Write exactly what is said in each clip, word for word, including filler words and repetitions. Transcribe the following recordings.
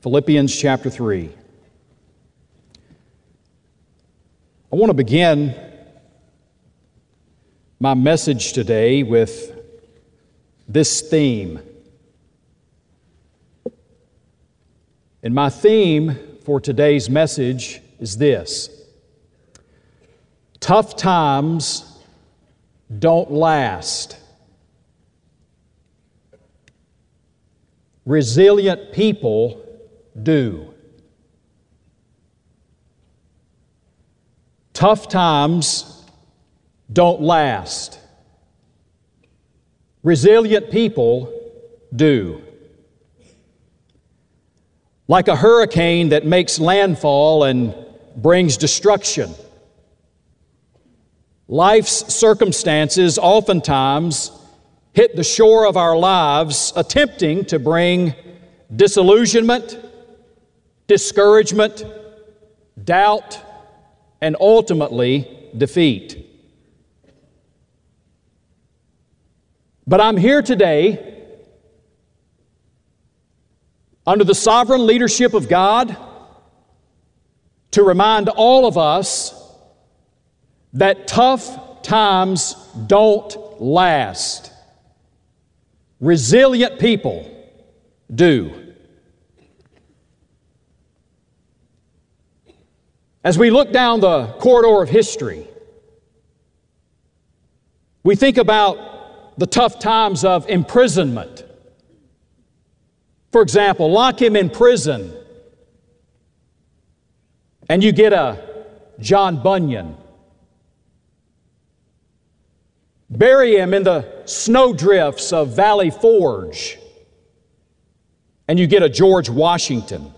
Philippians chapter three. I want to begin my message today with this theme. And my theme for today's message is this: tough times don't last. Resilient people do. Tough times don't last. Resilient people do. Like a hurricane that makes landfall and brings destruction, life's circumstances oftentimes hit the shore of our lives attempting to bring disillusionment, discouragement, doubt, and ultimately defeat. But I'm here today under the sovereign leadership of God to remind all of us that tough times don't last. Resilient people do. As we look down the corridor of history, we think about the tough times of imprisonment. For example, lock him in prison and you get a John Bunyan. Bury him in the snowdrifts of Valley Forge and you get a George Washington.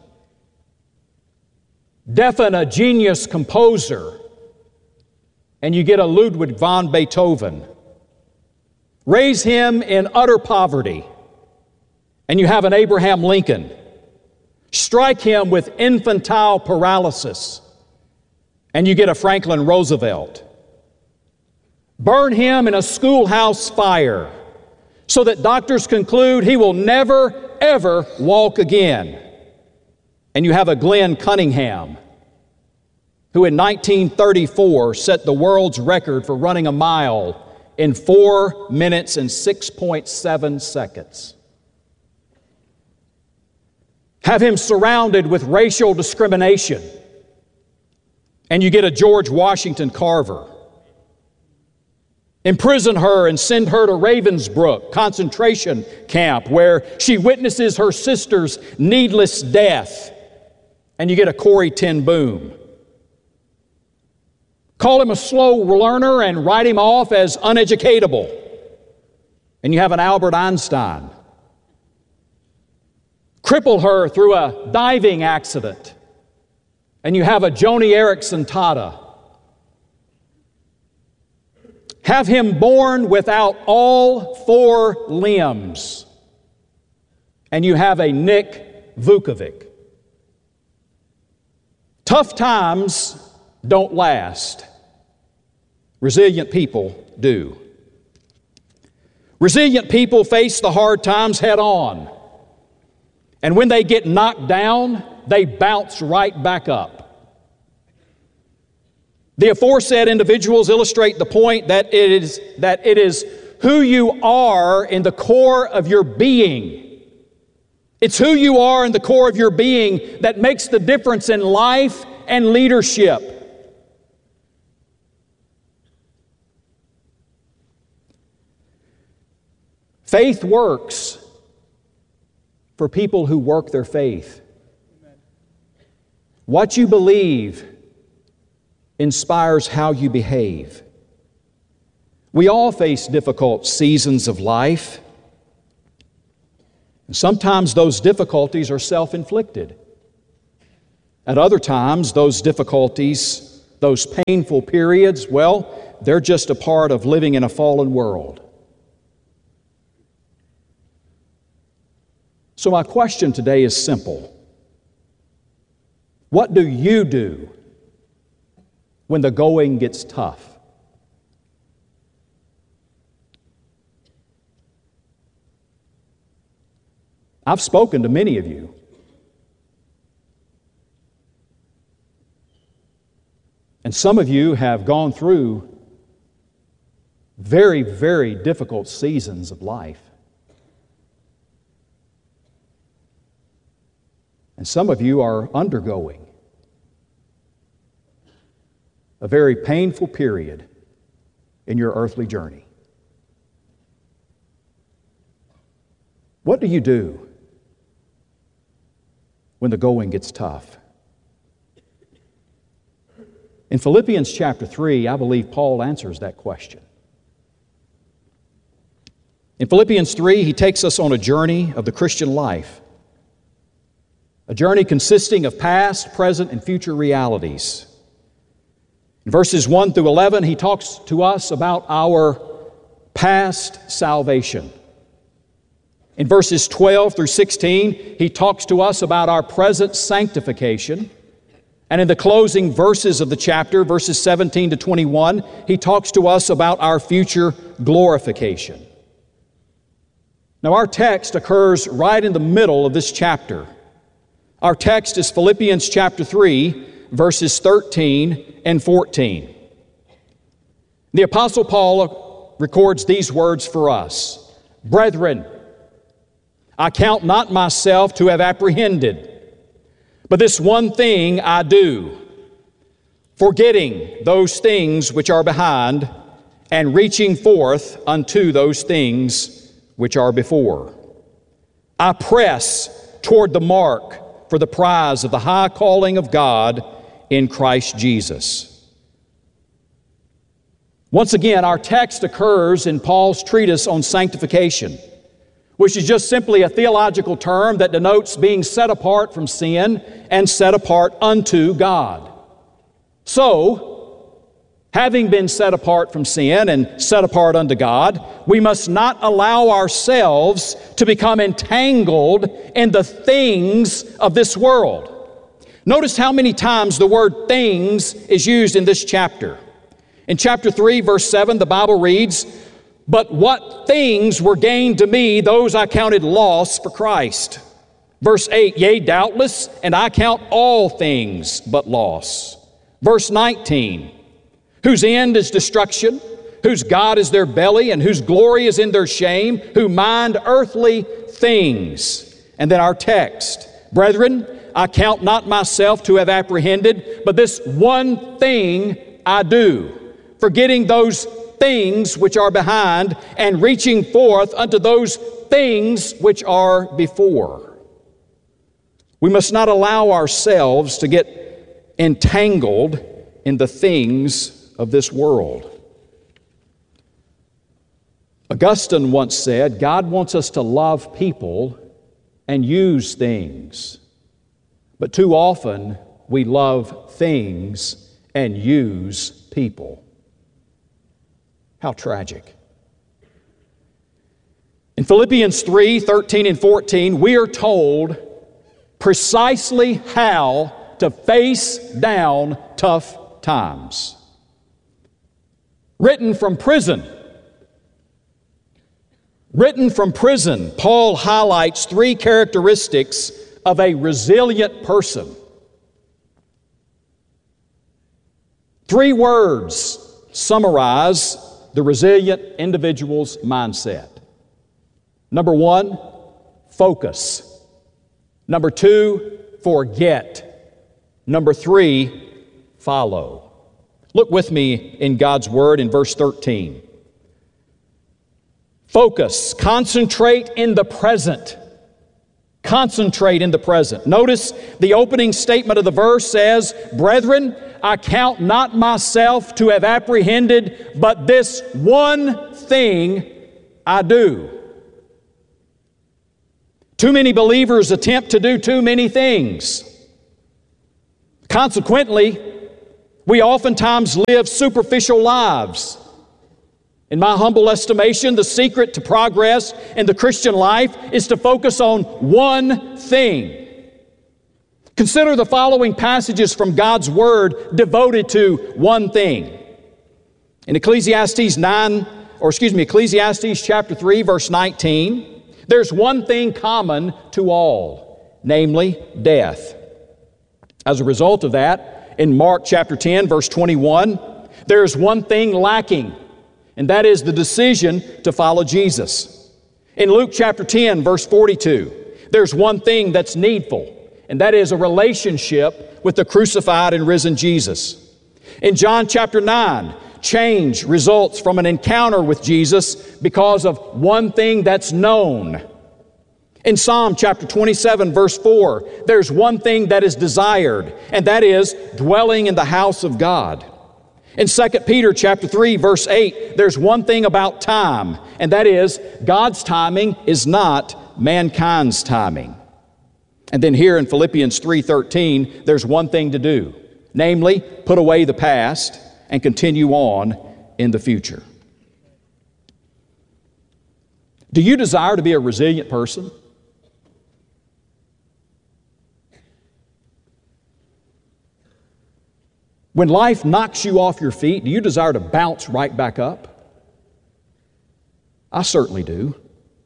Deafen a genius composer and you get a Ludwig van Beethoven. Raise him in utter poverty and you have an Abraham Lincoln. Strike him with infantile paralysis and you get a Franklin Roosevelt. Burn him in a schoolhouse fire so that doctors conclude he will never, ever walk again. And you have a Glenn Cunningham, who in nineteen thirty-four set the world's record for running a mile in four minutes and six point seven seconds. Have him surrounded with racial discrimination, and you get a George Washington Carver. Imprison her and send her to Ravensbrück concentration camp where she witnesses her sister's needless death, and you get a Corrie ten Boom. Call him a slow learner and write him off as uneducatable, and you have an Albert Einstein. Cripple her through a diving accident, and you have a Joni Eareckson Tada. Have him born without all four limbs, and you have a Nick Vukovic. Tough times don't last. Resilient people do. Resilient people face the hard times head on, and when they get knocked down, they bounce right back up. The aforesaid individuals illustrate the point that it is that it is who you are in the core of your being. It's who you are in the core of your being that makes the difference in life and leadership. Faith works for people who work their faith. What you believe inspires how you behave. We all face difficult seasons of life. And sometimes those difficulties are self-inflicted. At other times, those difficulties, those painful periods, well, they're just a part of living in a fallen world. So my question today is simple. What do you do when the going gets tough? I've spoken to many of you. And some of you have gone through very, very difficult seasons of life. And some of you are undergoing a very painful period in your earthly journey. What do you do when the going gets tough? In Philippians chapter three, I believe Paul answers that question. In Philippians three, he takes us on a journey of the Christian life, a journey consisting of past, present, and future realities. In verses one through eleven, he talks to us about our past salvation. In verses twelve through sixteen, he talks to us about our present sanctification. And in the closing verses of the chapter, verses seventeen to twenty-one, he talks to us about our future glorification. Now, our text occurs right in the middle of this chapter. Our text is Philippians chapter three, verses thirteen and fourteen. The Apostle Paul records these words for us. Brethren, I count not myself to have apprehended, but this one thing I do, forgetting those things which are behind, and reaching forth unto those things which are before. I press toward the mark for the prize of the high calling of God in Christ Jesus. Once again, our text occurs in Paul's treatise on sanctification, which is just simply a theological term that denotes being set apart from sin and set apart unto God. So, having been set apart from sin and set apart unto God, we must not allow ourselves to become entangled in the things of this world. Notice how many times the word things is used in this chapter. In chapter three, verse seven, the Bible reads, But what things were gained to me, those I counted loss for Christ. Verse eight, Yea, doubtless, and I count all things but loss. Verse nineteen, Whose end is destruction, whose God is their belly, and whose glory is in their shame, who mind earthly things. And then our text, Brethren, I count not myself to have apprehended, but this one thing I do, forgetting those things which are behind, and reaching forth unto those things which are before. We must not allow ourselves to get entangled in the things of this world. Augustine once said, God wants us to love people and use things, but too often we love things and use people. How tragic. In Philippians three, thirteen and fourteen, we are told precisely how to face down tough times. Written from prison. Written from prison, Paul highlights three characteristics of a resilient person. Three words summarize the resilient individual's mindset. Number one, focus. Number two, forget. Number three, follow. Look with me in God's Word in verse thirteen. Focus, concentrate in the present. Concentrate in the present. Notice the opening statement of the verse says, Brethren, I count not myself to have apprehended, but this one thing I do. Too many believers attempt to do too many things. Consequently, we oftentimes live superficial lives. In my humble estimation, the secret to progress in the Christian life is to focus on one thing. Consider the following passages from God's Word devoted to one thing. In Ecclesiastes nine, or excuse me, Ecclesiastes chapter three, verse nineteen, there's one thing common to all, namely death. As a result of that, In Mark chapter ten, verse twenty-one, there's one thing lacking, and that is the decision to follow Jesus. In Luke chapter ten, verse forty-two, there's one thing that's needful, and that is a relationship with the crucified and risen Jesus. In John chapter nine, change results from an encounter with Jesus because of one thing that's known. In Psalm chapter twenty-seven, verse four, there's one thing that is desired, and that is dwelling in the house of God. In Second Peter chapter three, verse eight, there's one thing about time, and that is God's timing is not mankind's timing. And then here in Philippians three thirteen, there's one thing to do, namely, put away the past and continue on in the future. Do you desire to be a resilient person? When life knocks you off your feet, do you desire to bounce right back up? I certainly do.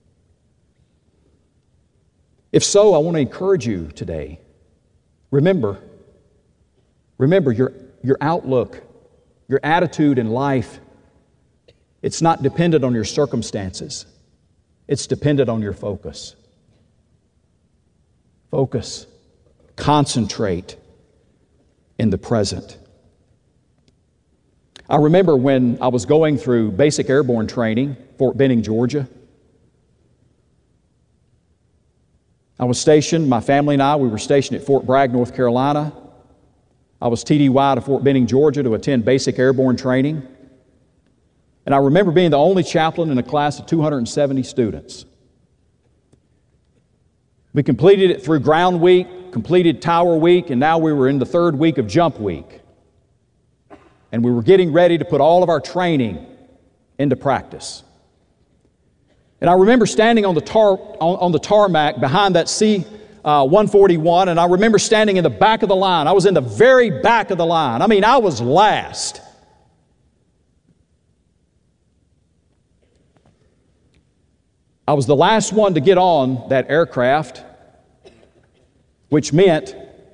If so, I want to encourage you today. Remember, remember your, your outlook, your attitude in life, it's not dependent on your circumstances. It's dependent on your focus. Focus. Concentrate in the present. I remember when I was going through basic airborne training, Fort Benning, Georgia. I was stationed, my family and I, we were stationed at Fort Bragg, North Carolina. I was T D Y to Fort Benning, Georgia to attend basic airborne training. And I remember being the only chaplain in a class of two hundred seventy students. We completed it through ground week, completed tower week, and now we were in the third week of jump week. And we were getting ready to put all of our training into practice. And I remember standing on the tar, on, on the tarmac behind that C one forty-one, and I remember standing in the back of the line. I was in the very back of the line. I mean, I was last. I was the last one to get on that aircraft, which meant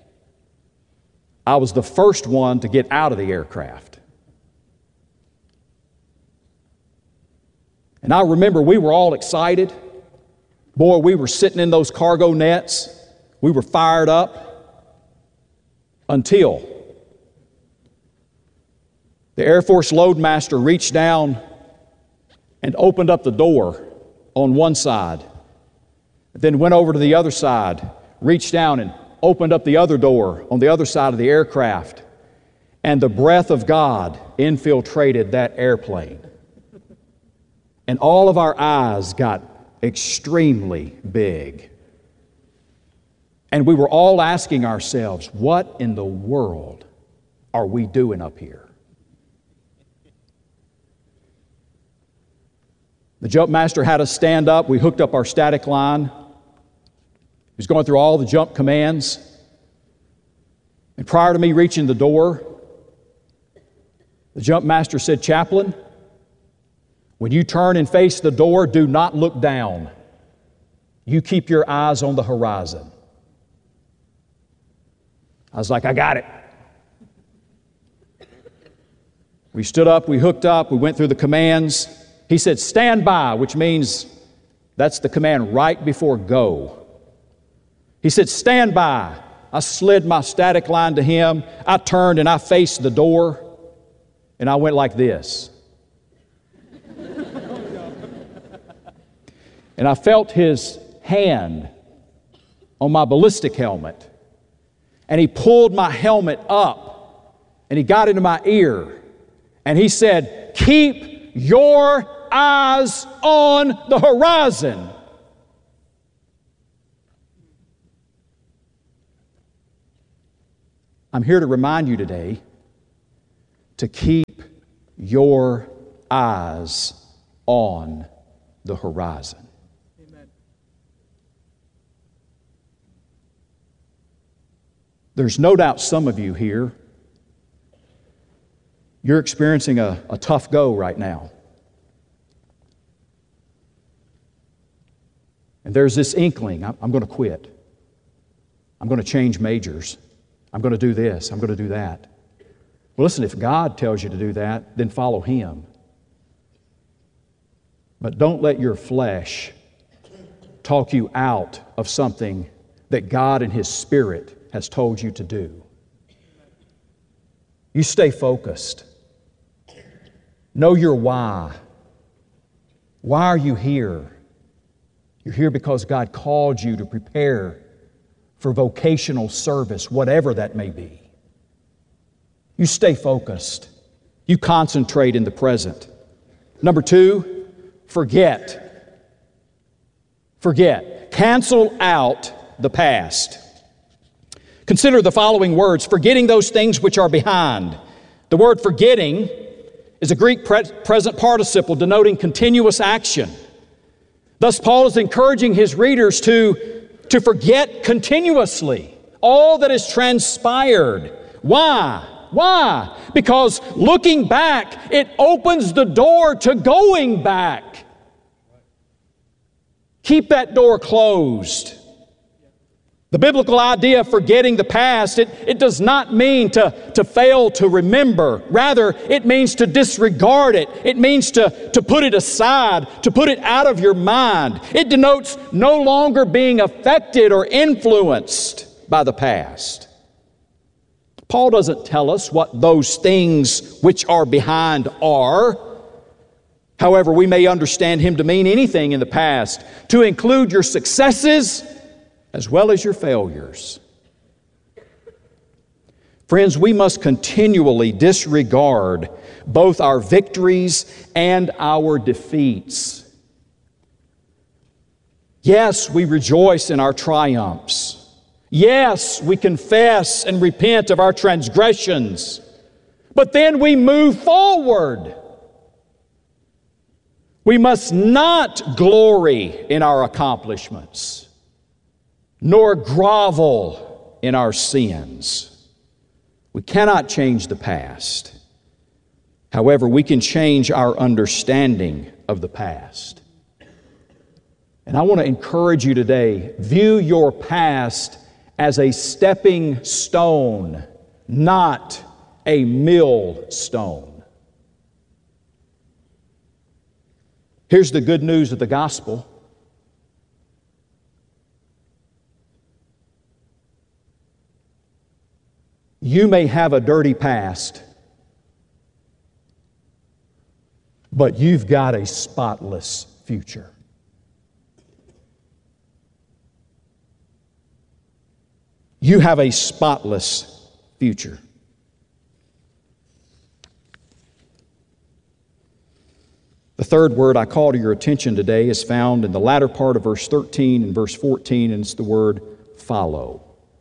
I was the first one to get out of the aircraft. And I remember we were all excited. Boy, we were sitting in those cargo nets. We were fired up until the Air Force loadmaster reached down and opened up the door on one side, then went over to the other side, reached down and opened up the other door on the other side of the aircraft, and the breath of God infiltrated that airplane. And all of our eyes got extremely big. And we were all asking ourselves, what in the world are we doing up here? The jump master had us stand up. We hooked up our static line. He was going through all the jump commands. And prior to me reaching the door, the jump master said, "Chaplain, when you turn and face the door, do not look down. You keep your eyes on the horizon." I was like, I got it. We stood up, we hooked up, we went through the commands. He said, "Stand by," which means that's the command right before go. He said, "Stand by." I slid my static line to him. I turned and I faced the door, and I went like this. And I felt his hand on my ballistic helmet. And he pulled my helmet up, and he got into my ear, and he said, "Keep your eyes on the horizon." I'm here to remind you today to keep your eyes on the horizon. Amen. There's no doubt some of you here, you're experiencing a, a tough go right now. And there's this inkling, I'm, I'm going to quit. I'm going to change majors. I'm going to do this. I'm going to do that. Well, listen, if God tells you to do that, then follow Him. But don't let your flesh talk you out of something that God in His Spirit has told you to do. You stay focused. Know your why. Why are you here? You're here because God called you to prepare for vocational service, whatever that may be. You stay focused. You concentrate in the present. Number two, forget. Forget. Cancel out the past. Consider the following words, forgetting those things which are behind. The word forgetting is a Greek pre- present participle denoting continuous action. Thus, Paul is encouraging his readers to, to forget continuously all that has transpired. Why? Why? Because looking back, it opens the door to going back. Keep that door closed. The biblical idea of forgetting the past, it, it does not mean to, to fail to remember. Rather, it means to disregard it. It means to, to put it aside, to put it out of your mind. It denotes no longer being affected or influenced by the past. Paul doesn't tell us what those things which are behind are. However, we may understand him to mean anything in the past, to include your successes as well as your failures. Friends, we must continually disregard both our victories and our defeats. Yes, we rejoice in our triumphs. Yes, we confess and repent of our transgressions. But then we move forward. We must not glory in our accomplishments, nor grovel in our sins. We cannot change the past. However, we can change our understanding of the past. And I want to encourage you today, view your past as a stepping stone, not a millstone. Here's the good news of the gospel. You may have a dirty past, but you've got a spotless future. You have a spotless future. The third word I call to your attention today is found in the latter part of verse thirteen and verse fourteen, and it's the word follow.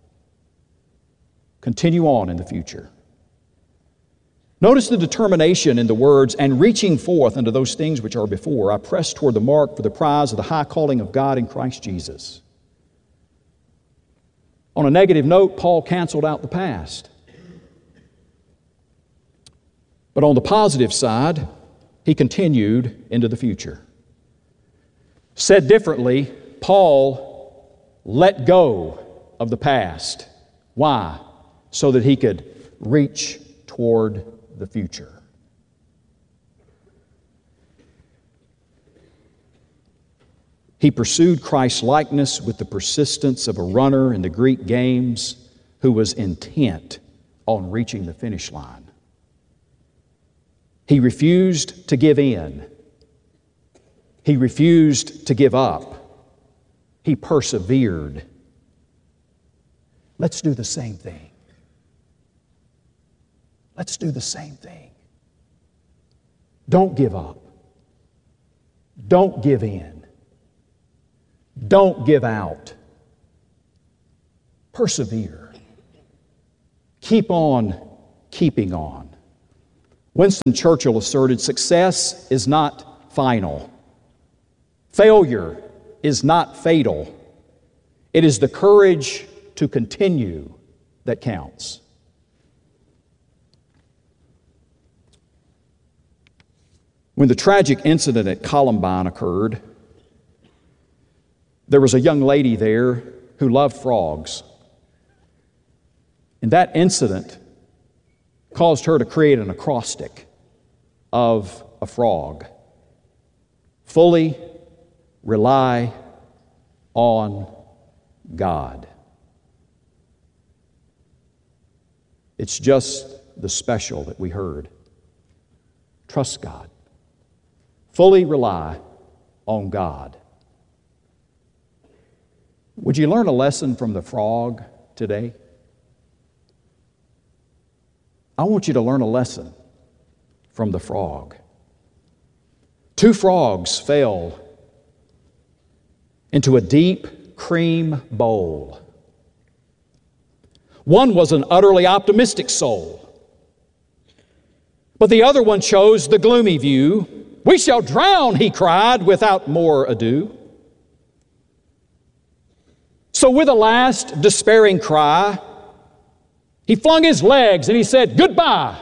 Continue on in the future. Notice the determination in the words, and reaching forth unto those things which are before, I press toward the mark for the prize of the high calling of God in Christ Jesus. On a negative note, Paul canceled out the past. But on the positive side, he continued into the future. Said differently, Paul let go of the past. Why? So that he could reach toward the future. He pursued Christ's likeness with the persistence of a runner in the Greek games who was intent on reaching the finish line. He refused to give in. He refused to give up. He persevered. Let's do the same thing. Let's do the same thing. Don't give up. Don't give in. Don't give out. Persevere. Keep on keeping on. Winston Churchill asserted, success is not final. Failure is not fatal. It is the courage to continue that counts. When the tragic incident at Columbine occurred, there was a young lady there who loved frogs. And that incident caused her to create an acrostic of a frog. Fully rely on God. It's just the special that we heard. Trust God. Fully rely on God. Would you learn a lesson from the frog today? I want you to learn a lesson from the frog. Two frogs fell into a deep cream bowl. One was an utterly optimistic soul, but the other one chose the gloomy view. "We shall drown," he cried without more ado. So with a last despairing cry, he flung his legs and he said, "Goodbye."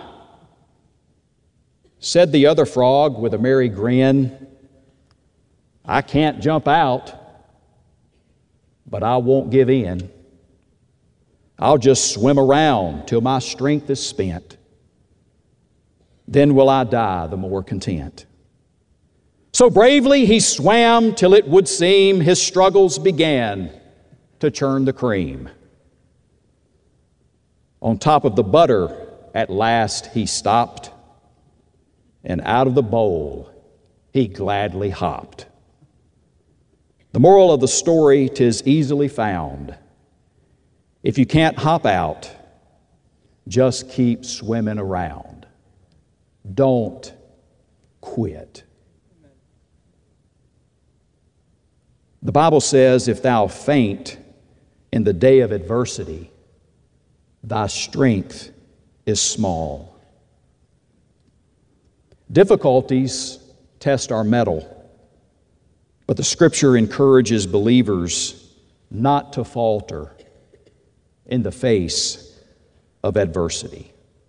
Said the other frog with a merry grin, "I can't jump out, but I won't give in. I'll just swim around till my strength is spent. Then will I die the more content." So bravely he swam till it would seem his struggles began to churn the cream. On top of the butter at last he stopped, and out of the bowl he gladly hopped. The moral of the story, 'tis easily found. If you can't hop out, just keep swimming around. Don't quit. The Bible says, "If thou faint in the day of adversity, thy strength is small." Difficulties test our mettle, but the Scripture encourages believers not to falter in the face of adversity.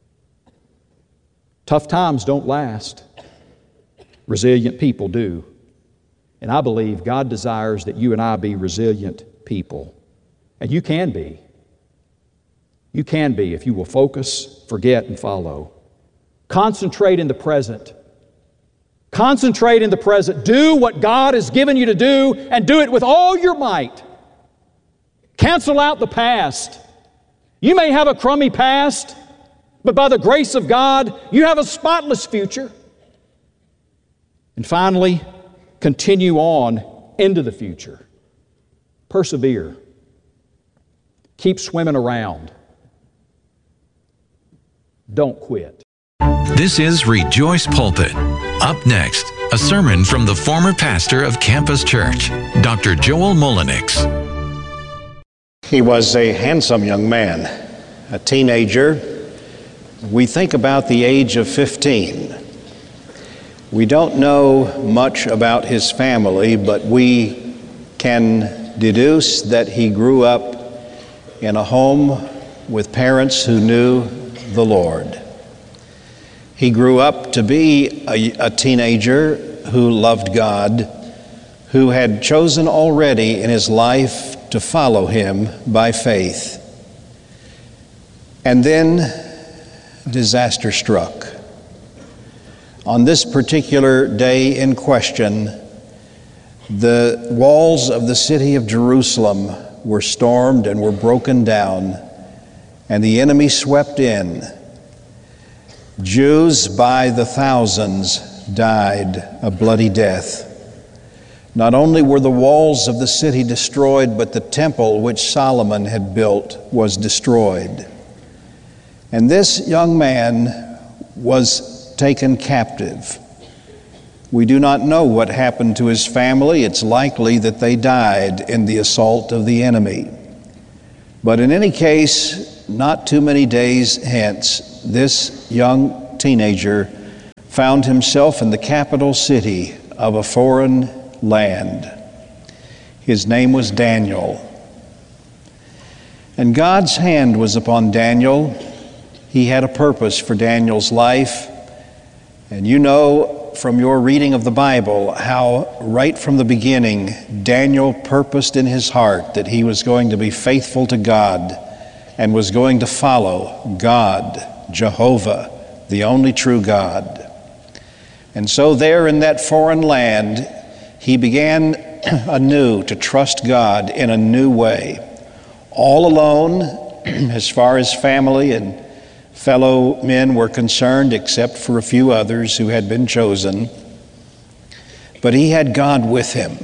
Tough times don't last. Resilient people do. And I believe God desires that you and I be resilient people. And you can be. You can be if you will focus, forget, and follow. Concentrate in the present. Concentrate in the present. Do what God has given you to do, and do it with all your might. Cancel out the past. You may have a crummy past, but by the grace of God, you have a spotless future. And finally, continue on into the future. Persevere. Keep swimming around. Don't quit. This is Rejoice Pulpit. Up next, a sermon from the former pastor of Campus Church, Doctor Joel Mullenix. He was a handsome young man, a teenager. We think about the age of fifteen. We don't know much about his family, but we can deduce that he grew up in a home with parents who knew the Lord. He grew up to be a, a teenager who loved God, who had chosen already in his life to follow Him by faith. And then disaster struck. On this particular day in question, the walls of the city of Jerusalem were stormed and were broken down, and the enemy swept in. Jews by the thousands died a bloody death. Not only were the walls of the city destroyed, but the temple which Solomon had built was destroyed. And this young man was taken captive. We do not know what happened to his family. It's likely that they died in the assault of the enemy. But in any case, not too many days hence, this young teenager found himself in the capital city of a foreign land. His name was Daniel. And God's hand was upon Daniel. He had a purpose for Daniel's life. And you know from your reading of the Bible how right from the beginning Daniel purposed in his heart that he was going to be faithful to God and was going to follow God, Jehovah, the only true God. And so there in that foreign land, he began anew to trust God in a new way, all alone as far as family and fellow men were concerned, except for a few others who had been chosen. But he had God with him.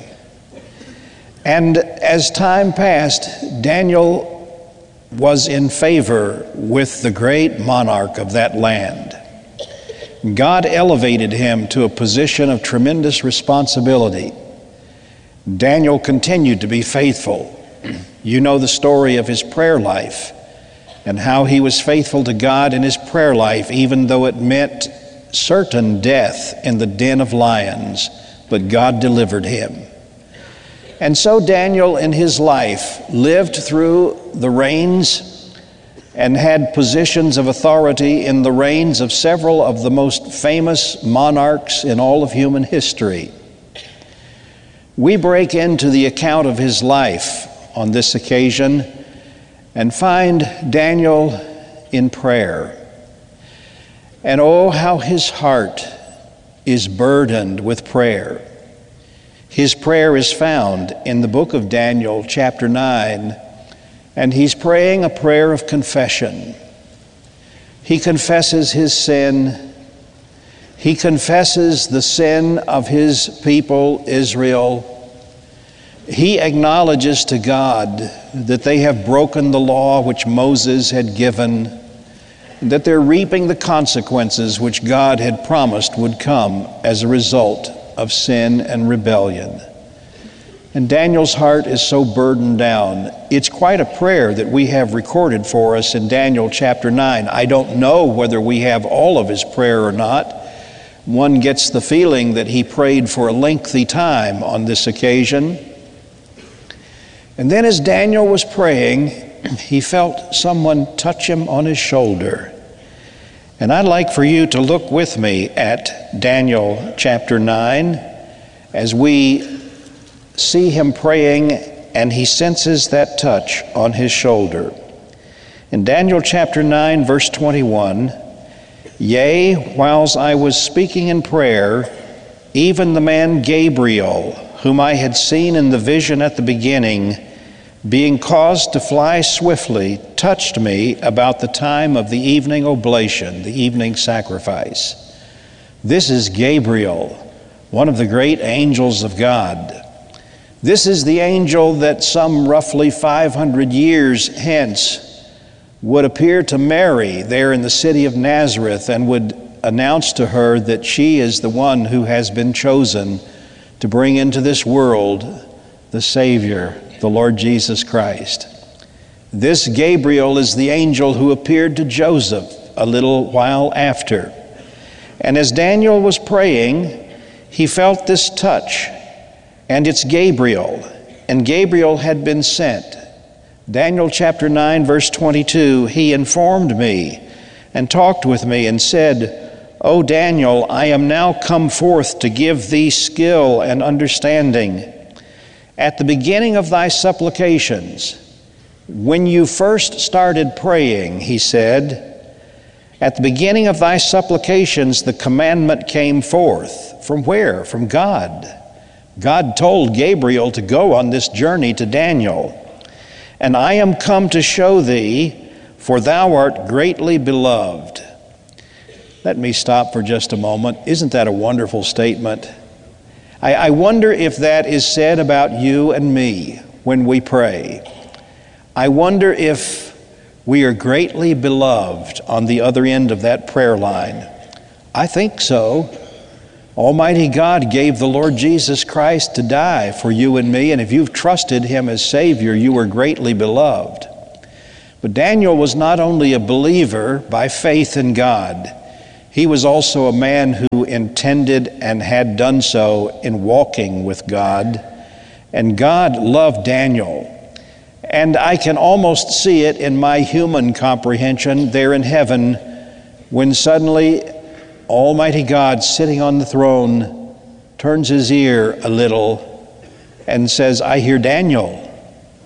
And as time passed, Daniel was in favor with the great monarch of that land. God elevated him to a position of tremendous responsibility. Daniel continued to be faithful. You know the story of his prayer life and how he was faithful to God in his prayer life, even though it meant certain death in the den of lions, but God delivered him. And so Daniel in his life lived through the reigns and had positions of authority in the reigns of several of the most famous monarchs in all of human history. We break into the account of his life on this occasion and find Daniel in prayer. And oh, how his heart is burdened with prayer. His prayer is found in the book of Daniel, chapter nine, and he's praying a prayer of confession. He confesses his sin. He confesses the sin of his people, Israel. He acknowledges to God that they have broken the law which Moses had given, that they're reaping the consequences which God had promised would come as a result of sin and rebellion. And Daniel's heart is so burdened down. It's quite a prayer that we have recorded for us in Daniel chapter nine. I don't know whether we have all of his prayer or not. One gets the feeling that he prayed for a lengthy time on this occasion. And then as Daniel was praying, he felt someone touch him on his shoulder. And I'd like for you to look with me at Daniel chapter nine as we see him praying and he senses that touch on his shoulder. In Daniel chapter nine, verse twenty-one, "Yea, whiles I was speaking in prayer, even the man Gabriel, whom I had seen in the vision at the beginning, being caused to fly swiftly, touched me about the time of the evening oblation," the evening sacrifice. This is Gabriel, one of the great angels of God. This is the angel that some roughly five hundred years hence would appear to Mary there in the city of Nazareth and would announce to her that she is the one who has been chosen to bring into this world the Savior, the Lord Jesus Christ. This Gabriel is the angel who appeared to Joseph a little while after. And as Daniel was praying, he felt this touch, and it's Gabriel, and Gabriel had been sent. Daniel chapter nine, verse twenty-two, "He informed me and talked with me and said, O Daniel, I am now come forth to give thee skill and understanding. At the beginning of thy supplications," when you first started praying, he said, "at the beginning of thy supplications, the commandment came forth." From where? From God. God told Gabriel to go on this journey to Daniel. "And I am come to show thee, for thou art greatly beloved." Let me stop for just a moment. Isn't that a wonderful statement? I, I wonder if that is said about you and me when we pray. I wonder if we are greatly beloved on the other end of that prayer line. I think so. Almighty God gave the Lord Jesus Christ to die for you and me, and if you've trusted Him as Savior, you are greatly beloved. But Daniel was not only a believer by faith in God, he was also a man who intended and had done so in walking with God. And God loved Daniel. And I can almost see it in my human comprehension there in heaven when suddenly Almighty God, sitting on the throne, turns his ear a little and says, "I hear Daniel."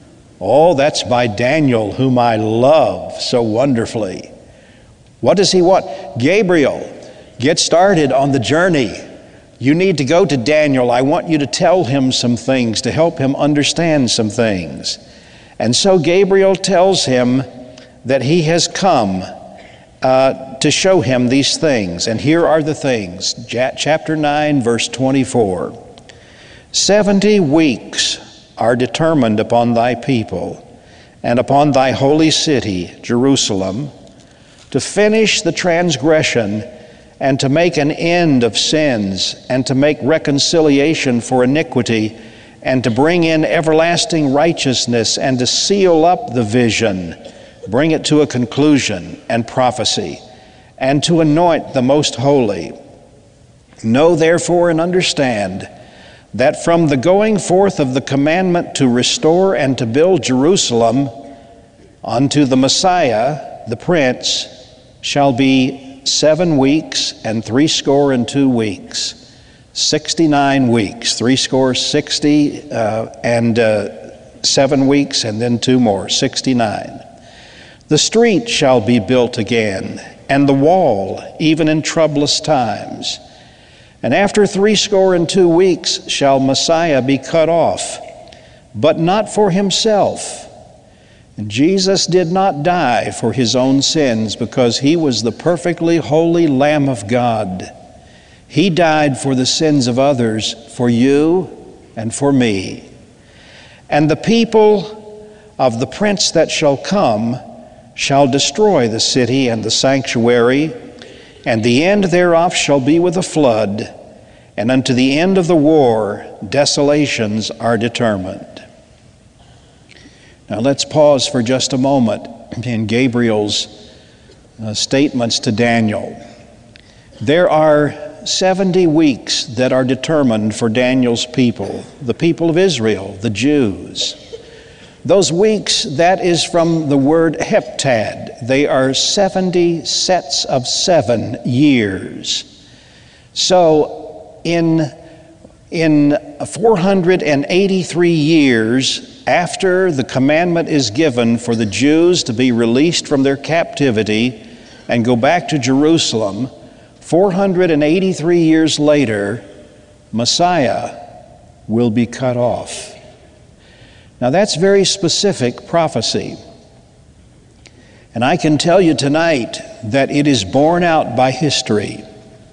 Oh, that's by Daniel, whom I love so wonderfully. What does he want? Gabriel, get started on the journey. You need to go to Daniel. I want you to tell him some things, to help him understand some things. And so Gabriel tells him that he has come uh, to show him these things. And here are the things. Chapter nine, verse twenty-four. Seventy weeks are determined upon thy people and upon thy holy city, Jerusalem, to finish the transgression and to make an end of sins and to make reconciliation for iniquity and to bring in everlasting righteousness and to seal up the vision, bring it to a conclusion, and prophecy, and to anoint the most holy. Know therefore and understand that from the going forth of the commandment to restore and to build Jerusalem unto the Messiah, the Prince, shall be seven weeks and threescore and two weeks, sixty-nine weeks, threescore, sixty, uh, and uh, seven weeks, and then two more, sixty-nine. The street shall be built again, and the wall, even in troublous times. And after threescore and two weeks shall Messiah be cut off, but not for himself. And Jesus did not die for his own sins, because he was the perfectly holy Lamb of God. He died for the sins of others, for you and for me. And the people of the Prince that shall come shall destroy the city and the sanctuary, and the end thereof shall be with a flood, and unto the end of the war desolations are determined. Now let's pause for just a moment in Gabriel's uh, statements to Daniel. There are seventy weeks that are determined for Daniel's people, the people of Israel, the Jews. Those weeks, that is from the word heptad. They are seventy sets of seven years. So in, in four hundred eighty-three years after the commandment is given for the Jews to be released from their captivity and go back to Jerusalem, four hundred eighty-three years later, Messiah will be cut off. Now that's very specific prophecy. And I can tell you tonight that it is borne out by history.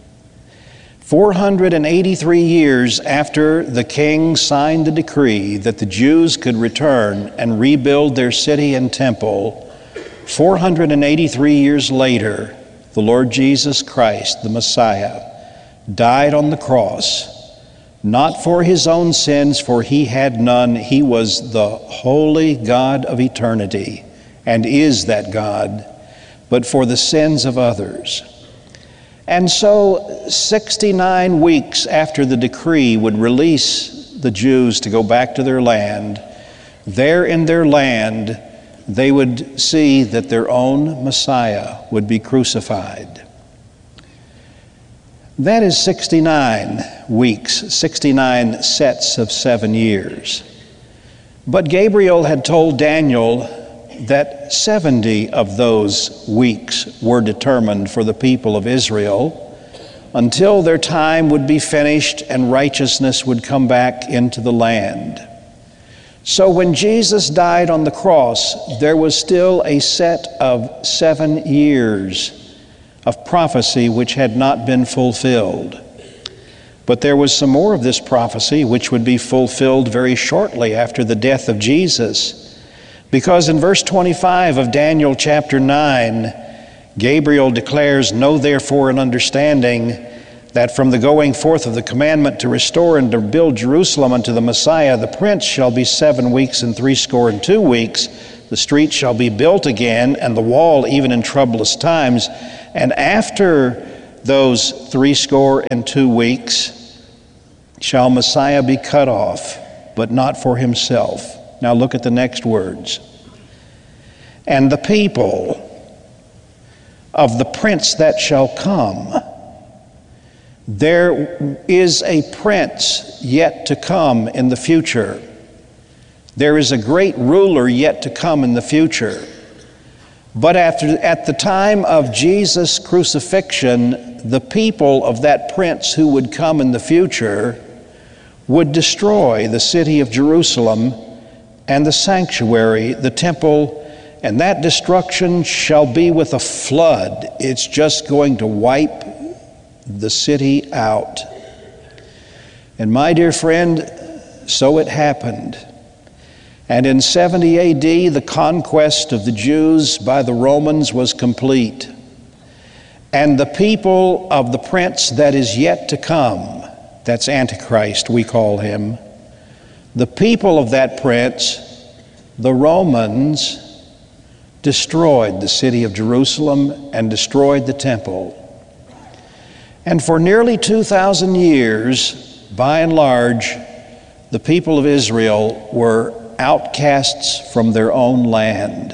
four hundred eighty-three years after the king signed the decree that the Jews could return and rebuild their city and temple, four hundred eighty-three years later, the Lord Jesus Christ, the Messiah, died on the cross, not for his own sins, for he had none. He was the holy God of eternity and is that God, but for the sins of others. And so sixty-nine weeks after the decree would release the Jews to go back to their land, there in their land they would see that their own Messiah would be crucified. That is sixty-nine weeks, sixty-nine sets of seven years. But Gabriel had told Daniel that seventy of those weeks were determined for the people of Israel until their time would be finished and righteousness would come back into the land. So when Jesus died on the cross, there was still a set of seven years of prophecy which had not been fulfilled. But there was some more of this prophecy which would be fulfilled very shortly after the death of Jesus. Because in verse twenty-five of Daniel chapter nine, Gabriel declares, "Know therefore and understanding that from the going forth of the commandment to restore and to build Jerusalem unto the Messiah, the Prince, shall be seven weeks and threescore and two weeks. The street shall be built again, and the wall even in troublous times. And after those threescore and two weeks shall Messiah be cut off, but not for himself." Now look at the next words. "And the people of the Prince that shall come." There is a prince yet to come in the future. There is a great ruler yet to come in the future. But after, at the time of Jesus' crucifixion, the people of that prince who would come in the future would destroy the city of Jerusalem and the sanctuary, the temple, and that destruction shall be with a flood. It's just going to wipe the city out. And my dear friend, so it happened. And in seventy A D, the conquest of the Jews by the Romans was complete. And the people of the prince that is yet to come, that's Antichrist, we call him, the people of that prince, the Romans, destroyed the city of Jerusalem and destroyed the temple. And for nearly two thousand years, by and large, the people of Israel were outcasts from their own land.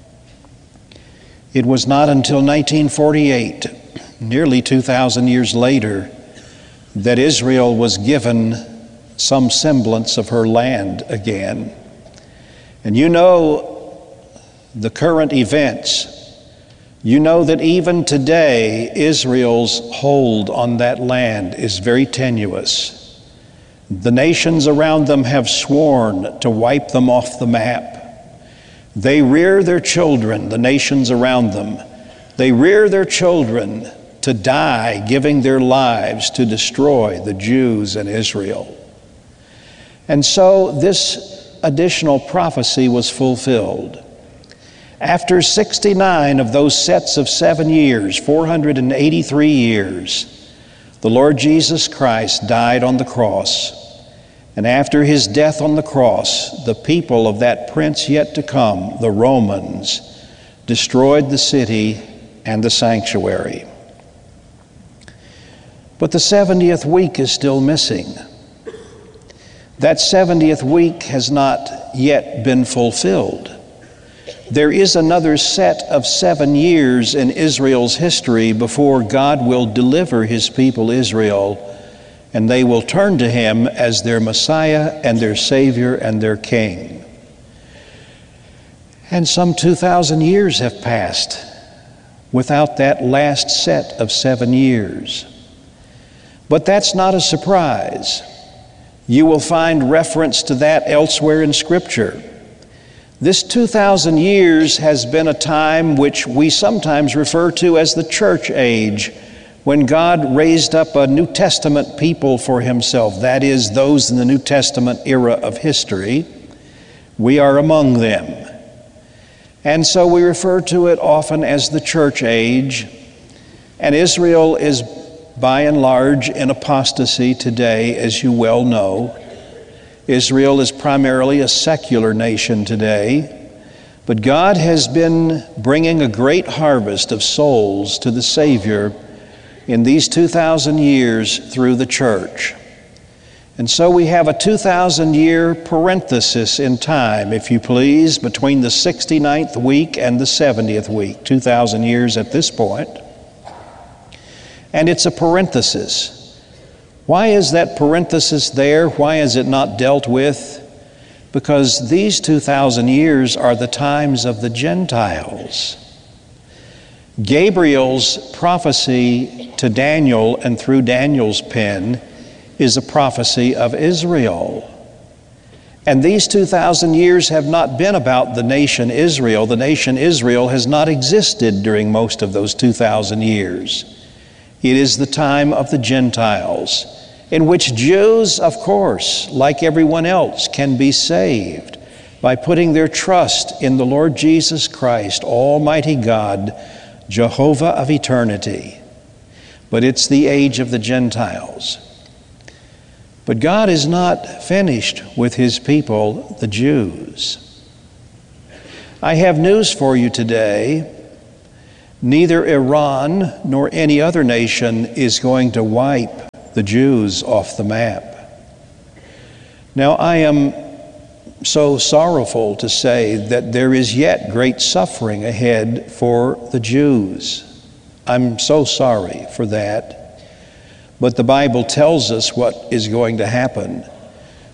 It was not until nineteen forty-eight, nearly two thousand years later, that Israel was given some semblance of her land again. And you know the current events. You know that even today, Israel's hold on that land is very tenuous. The nations around them have sworn to wipe them off the map. They rear their children, the nations around them. They rear their children to die, giving their lives to destroy the Jews and Israel. And so this additional prophecy was fulfilled. After sixty-nine of those sets of seven years, four hundred eighty-three years, the Lord Jesus Christ died on the cross. And after his death on the cross, the people of that prince yet to come, the Romans, destroyed the city and the sanctuary. But the seventieth week is still missing. That seventieth week has not yet been fulfilled. There is another set of seven years in Israel's history before God will deliver his people Israel, and they will turn to him as their Messiah and their Savior and their King. And some two thousand years have passed without that last set of seven years. But that's not a surprise. You will find reference to that elsewhere in Scripture. This two thousand years has been a time which we sometimes refer to as the church age, when God raised up a New Testament people for himself, that is, those in the New Testament era of history. We are among them. And so we refer to it often as the church age. And Israel is by and large in apostasy today, as you well know. Israel is primarily a secular nation today. But God has been bringing a great harvest of souls to the Savior in these two thousand years through the church. And so we have a two thousand year parenthesis in time, if you please, between the sixty-ninth week and the seventieth week, two thousand years at this point. And it's a parenthesis. Why is that parenthesis there? Why is it not dealt with? Because these two thousand years are the times of the Gentiles. Gabriel's prophecy to Daniel and through Daniel's pen is a prophecy of Israel. And these two thousand years have not been about the nation Israel. The nation Israel has not existed during most of those two thousand years. It is the time of the Gentiles, in which Jews, of course, like everyone else, can be saved by putting their trust in the Lord Jesus Christ, Almighty God, Jehovah of eternity. But it's the age of the Gentiles. But God is not finished with his people, the Jews. I have news for you today. Neither Iran nor any other nation is going to wipe the Jews off the map. Now, I am so sorrowful to say that there is yet great suffering ahead for the Jews. I'm so sorry for that. But the Bible tells us what is going to happen.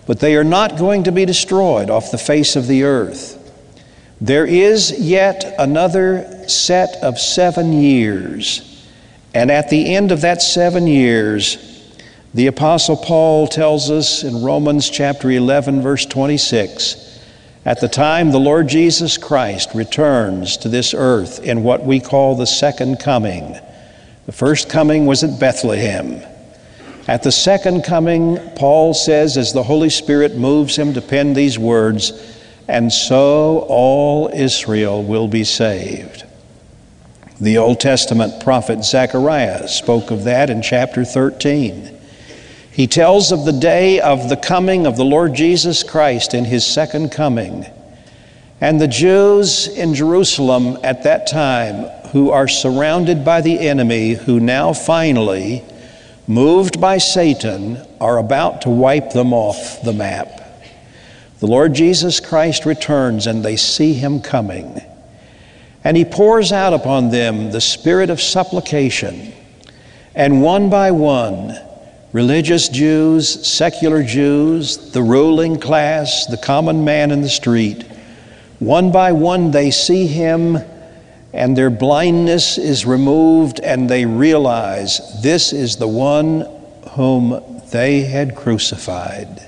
but they are not going to be destroyed off the face of the earth. There is yet another set of seven years, and at the end of that seven years, the Apostle Paul tells us in Romans chapter eleven, verse twenty-six, at the time the Lord Jesus Christ returns to this earth in what we call the second coming. The first coming was at Bethlehem. At the second coming, Paul says, as the Holy Spirit moves him to pen these words, and so all Israel will be saved. The Old Testament prophet Zechariah spoke of that in chapter thirteen. He tells of the day of the coming of the Lord Jesus Christ in his second coming. And the Jews in Jerusalem at that time, who are surrounded by the enemy, who now finally, moved by Satan, are about to wipe them off the map. The Lord Jesus Christ returns and they see him coming. And he pours out upon them the spirit of supplication. And one by one, religious Jews, secular Jews, the ruling class, the common man in the street, one by one they see him and their blindness is removed and they realize this is the one whom they had crucified.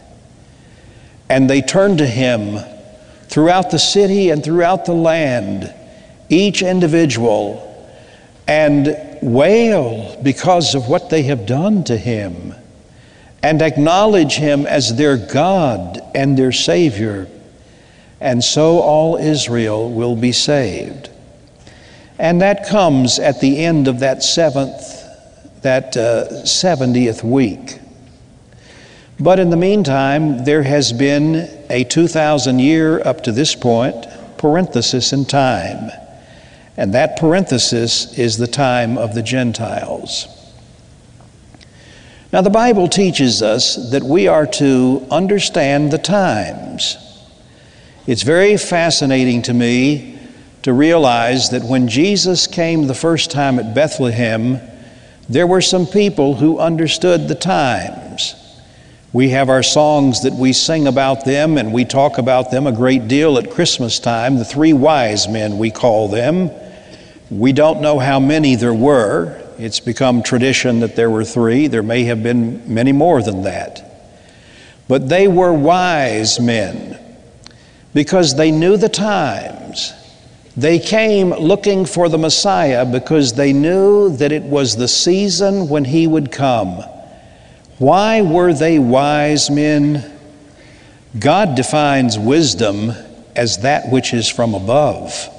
And they turn to him throughout the city and throughout the land, each individual, and wail because of what they have done to him, and acknowledge him as their God and their Savior. And so all Israel will be saved. And that comes at the end of that seventh, that uh, seventieth week. But in the meantime, there has been a two thousand year, up to this point, parenthesis in time. And that parenthesis is the time of the Gentiles. Now, the Bible teaches us that we are to understand the times. It's very fascinating to me to realize that when Jesus came the first time at Bethlehem, there were some people who understood the times. We have our songs that we sing about them, and we talk about them a great deal at Christmas time. The three wise men, we call them. We don't know how many there were. It's become tradition that there were three. There may have been many more than that. But they were wise men because they knew the times. They came looking for the Messiah because they knew that it was the season when he would come. Why were they wise men? God defines wisdom as that which is from above.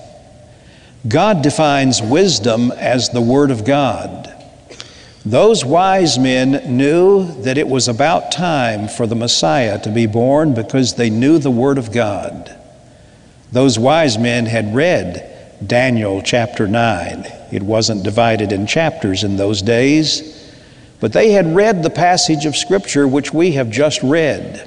God defines wisdom as the Word of God. Those wise men knew that it was about time for the Messiah to be born because they knew the Word of God. Those wise men had read Daniel chapter nine. It wasn't divided in chapters in those days. But they had read the passage of Scripture which we have just read.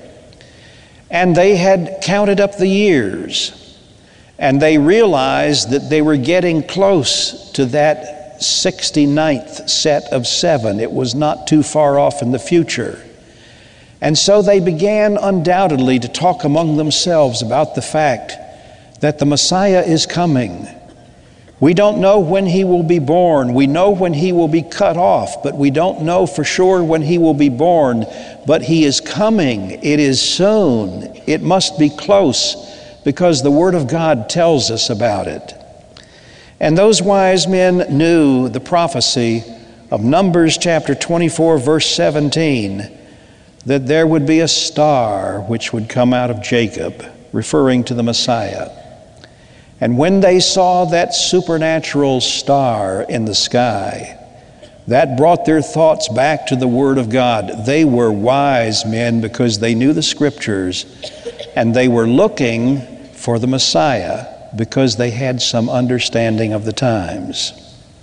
And they had counted up the years. And they realized that they were getting close to that sixty-ninth set of seven. It was not too far off in the future. And so they began undoubtedly to talk among themselves about the fact that the Messiah is coming. We don't know when he will be born. We know when he will be cut off, but we don't know for sure when he will be born. But he is coming. It is soon. It must be close because the Word of God tells us about it. And those wise men knew the prophecy of Numbers chapter twenty-four, verse seventeen, that there would be a star which would come out of Jacob, referring to the Messiah. And when they saw that supernatural star in the sky, that brought their thoughts back to the Word of God. They were wise men because they knew the Scriptures, and they were looking for the Messiah because they had some understanding of the times.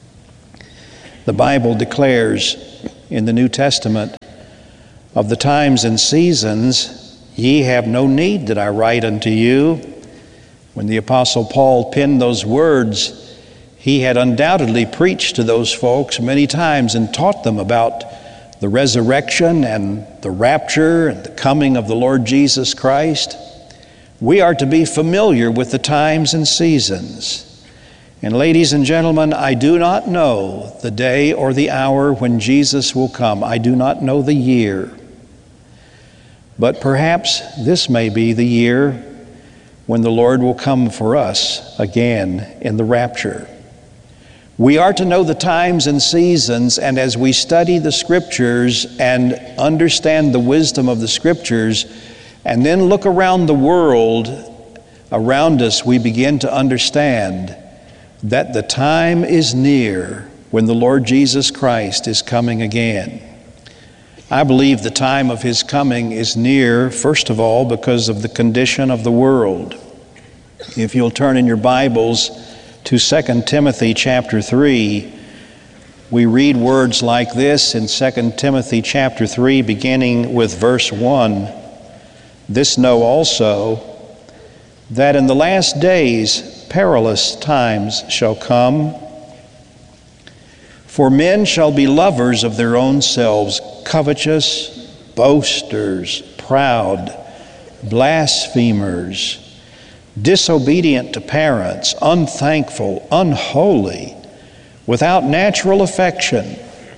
The Bible declares in the New Testament, of the times and seasons, ye have no need that I write unto you. When the Apostle Paul penned those words, he had undoubtedly preached to those folks many times and taught them about the resurrection and the rapture and the coming of the Lord Jesus Christ, we are to be familiar with the times and seasons. And ladies and gentlemen, I do not know the day or the hour when Jesus will come. I do not know the year. But perhaps this may be the year when the Lord will come for us again in the rapture. We are to know the times and seasons, and as we study the Scriptures and understand the wisdom of the Scriptures, and then look around the world around us, we begin to understand that the time is near when the Lord Jesus Christ is coming again. I believe the time of His coming is near, first of all, because of the condition of the world. If you'll turn in your Bibles to Second Timothy chapter three, we read words like this in Second Timothy chapter three, beginning with verse one. This know also, that in the last days perilous times shall come. For men shall be lovers of their own selves, covetous, boasters, proud, blasphemers, disobedient to parents, unthankful, unholy, without natural affection,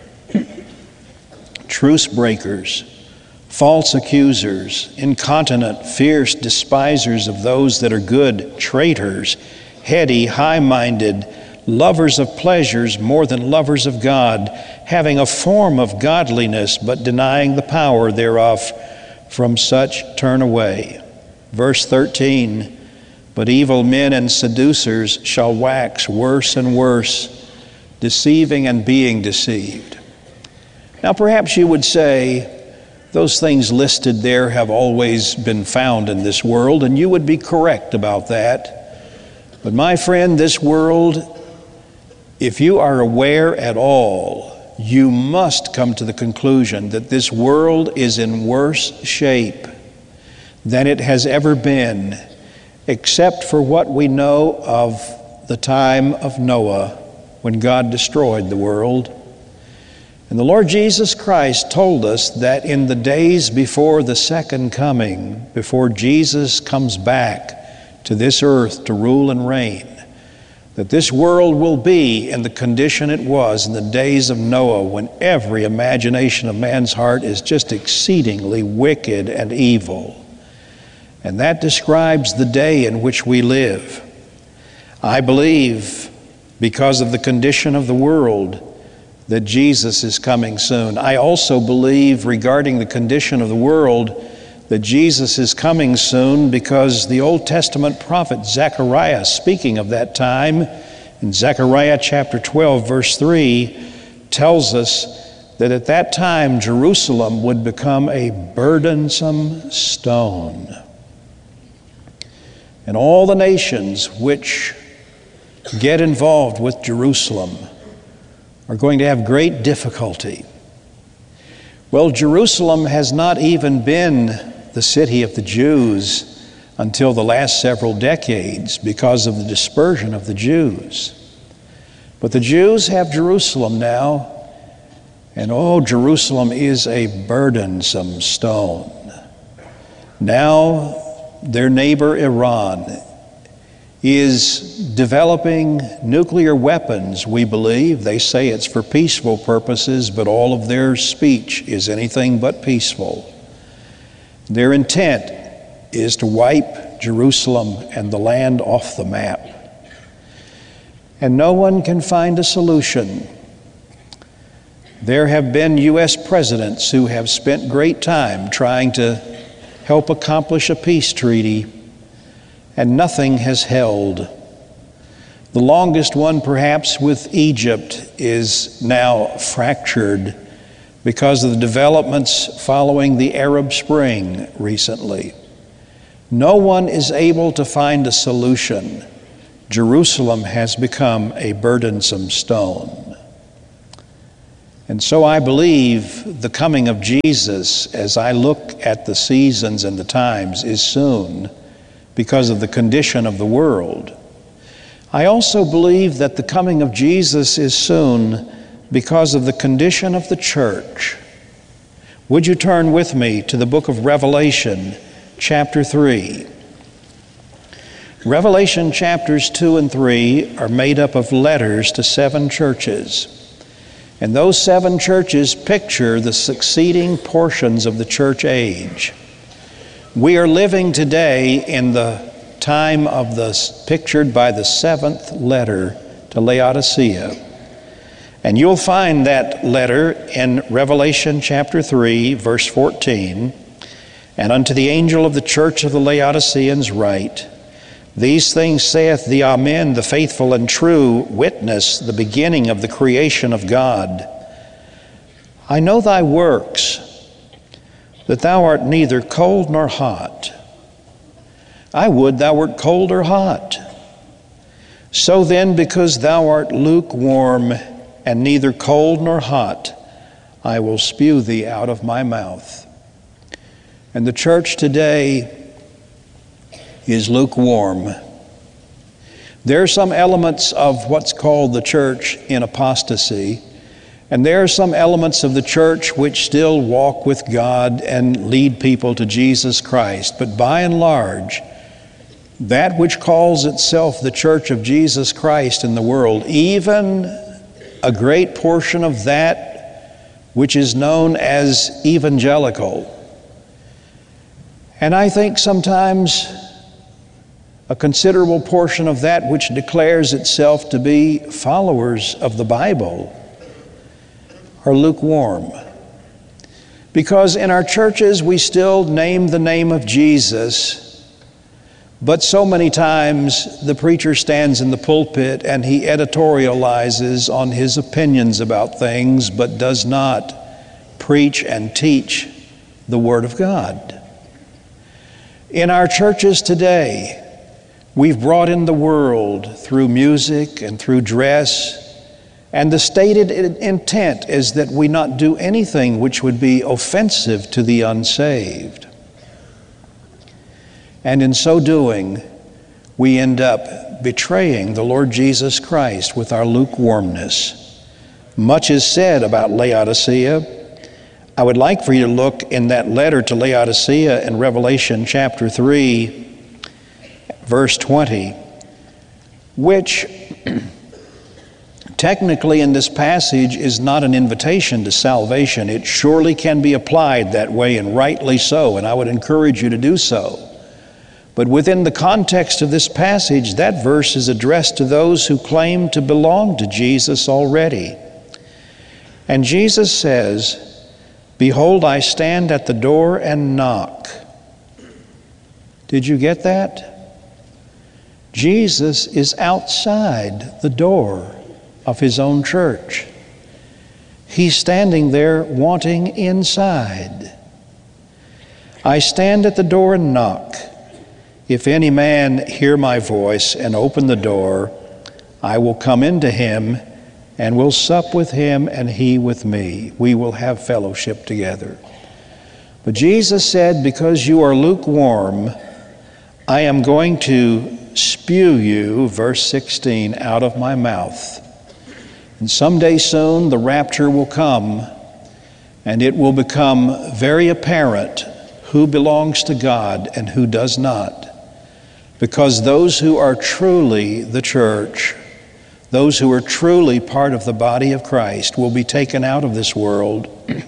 truce breakers, false accusers, incontinent, fierce, despisers of those that are good, traitors, heady, high-minded, lovers of pleasures more than lovers of God, having a form of godliness, but denying the power thereof. From such turn away. Verse thirteen, but evil men and seducers shall wax worse and worse, deceiving and being deceived. Now perhaps you would say, those things listed there have always been found in this world, and you would be correct about that. But my friend, this world, if you are aware at all, you must come to the conclusion that this world is in worse shape than it has ever been, except for what we know of the time of Noah, when God destroyed the world. And the Lord Jesus Christ told us that in the days before the second coming, before Jesus comes back to this earth to rule and reign, that this world will be in the condition it was in the days of Noah, when every imagination of man's heart is just exceedingly wicked and evil. And that describes the day in which we live. I believe, because of the condition of the world, that Jesus is coming soon. I also believe, regarding the condition of the world, that Jesus is coming soon because the Old Testament prophet Zechariah, speaking of that time, in Zechariah chapter twelve, verse three, tells us that at that time Jerusalem would become a burdensome stone. And all the nations which get involved with Jerusalem are going to have great difficulty. Well, Jerusalem has not even been the city of the Jews until the last several decades because of the dispersion of the Jews. But the Jews have Jerusalem now, and oh, Jerusalem is a burdensome stone. Now, their neighbor Iran is developing nuclear weapons, we believe. They say it's for peaceful purposes, but all of their speech is anything but peaceful. Their intent is to wipe Jerusalem and the land off the map. And no one can find a solution. There have been U S presidents who have spent great time trying to help accomplish a peace treaty, and nothing has held. The longest one, perhaps, with Egypt is now fractured because of the developments following the Arab Spring recently. No one is able to find a solution. Jerusalem has become a burdensome stone. And so I believe the coming of Jesus, as I look at the seasons and the times, is soon because of the condition of the world. I also believe that the coming of Jesus is soon because of the condition of the church. Would you turn with me to the book of Revelation, chapter three? Revelation chapters two and three are made up of letters to seven churches. And those seven churches picture the succeeding portions of the church age. We are living today in the time of the pictured by the seventh letter to Laodicea. And you'll find that letter in Revelation chapter three, verse fourteen. And unto the angel of the church of the Laodiceans write, These things saith the Amen, the faithful and true witness, the beginning of the creation of God. I know thy works, that thou art neither cold nor hot. I would thou wert cold or hot. So then, because thou art lukewarm and neither cold nor hot, I will spew thee out of my mouth. And the church today is lukewarm. There are some elements of what's called the church in apostasy, and there are some elements of the church which still walk with God and lead people to Jesus Christ. But by and large, that which calls itself the church of Jesus Christ in the world, even a great portion of that which is known as evangelical, and I think sometimes a considerable portion of that which declares itself to be followers of the Bible, are lukewarm. Because in our churches we still name the name of Jesus, but so many times the preacher stands in the pulpit and he editorializes on his opinions about things, but does not preach and teach the Word of God. In our churches today, we've brought in the world through music and through dress, and the stated intent is that we not do anything which would be offensive to the unsaved. And in so doing, we end up betraying the Lord Jesus Christ with our lukewarmness. Much is said about Laodicea. I would like for you to look in that letter to Laodicea in Revelation chapter three, verse twenty, which technically in this passage is not an invitation to salvation. It surely can be applied that way, and rightly so, and I would encourage you to do so. But within the context of this passage, that verse is addressed to those who claim to belong to Jesus already. And Jesus says, Behold, I stand at the door and knock. Did you get that? Jesus is outside the door of his own church. He's standing there wanting inside. I stand at the door and knock. If any man hear my voice and open the door, I will come into him and will sup with him and he with me. We will have fellowship together. But Jesus said, because you are lukewarm, I am going to spew you, verse sixteen, out of my mouth. And someday soon the rapture will come, and it will become very apparent who belongs to God and who does not. Because those who are truly the church, those who are truly part of the body of Christ, will be taken out of this world.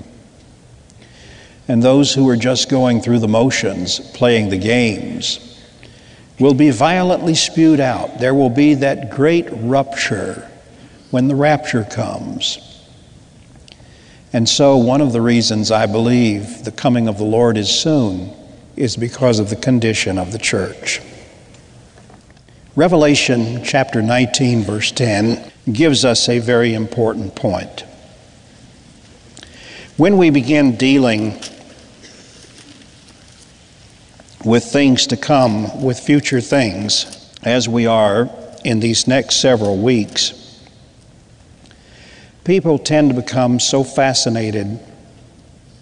And those who are just going through the motions, playing the games, will be violently spewed out. There will be that great rupture when the rapture comes. And so one of the reasons I believe the coming of the Lord is soon is because of the condition of the church. Revelation chapter nineteen, verse ten, gives us a very important point. When we begin dealing with things to come, with future things, as we are in these next several weeks, people tend to become so fascinated